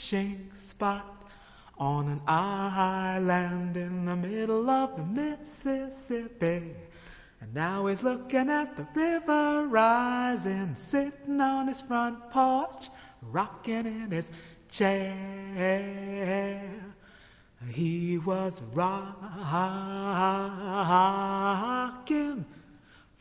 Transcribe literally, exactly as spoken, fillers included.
fishing spot on an island in the middle of the Mississippi. And now he's looking at the river rising, sitting on his front porch, rocking in his chair. He was rocking